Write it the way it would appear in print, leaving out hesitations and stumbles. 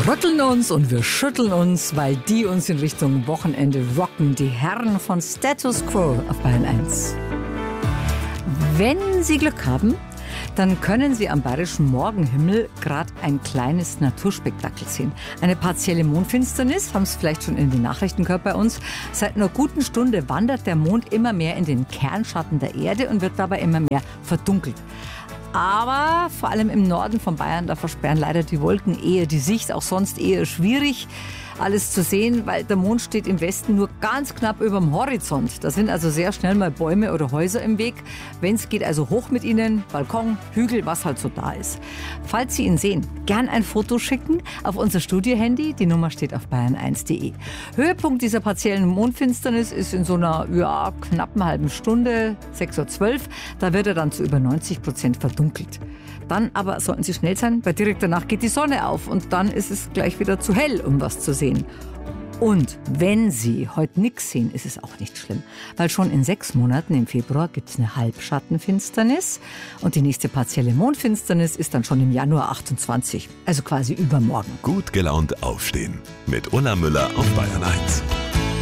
rütteln uns und wir schütteln uns, weil die uns in Richtung Wochenende rocken. Die Herren von Status Quo auf Bayern 1. Wenn Sie Glück haben, dann können Sie am bayerischen Morgenhimmel gerade ein kleines Naturspektakel sehen. Eine partielle Mondfinsternis, haben Sie vielleicht schon in den Nachrichten gehört bei uns. Seit einer guten Stunde wandert der Mond immer mehr in den Kernschatten der Erde und wird dabei immer mehr verdunkelt. Aber vor allem im Norden von Bayern, da versperren leider die Wolken eher die Sicht, auch sonst eher schwierig, alles zu sehen, weil der Mond steht im Westen nur ganz knapp über dem Horizont. Da sind also sehr schnell mal Bäume oder Häuser im Weg. Wenn es geht, also hoch mit ihnen, Balkon, Hügel, was halt so da ist. Falls Sie ihn sehen, gern ein Foto schicken auf unser Studio-Handy. Die Nummer steht auf bayern1.de. Höhepunkt dieser partiellen Mondfinsternis ist in so einer knappen halben Stunde, 6:12 Uhr. Da wird er dann zu über 90% verdunkelt. Dann aber sollten Sie schnell sein, weil direkt danach geht die Sonne auf und dann ist es gleich wieder zu hell, um was zu sehen. Und wenn Sie heute nichts sehen, ist es auch nicht schlimm, weil schon in 6 Monaten im Februar gibt es eine Halbschattenfinsternis und die nächste partielle Mondfinsternis ist dann schon im Januar 28, also quasi übermorgen. Gut gelaunt aufstehen mit Ulla Müller auf Bayern 1.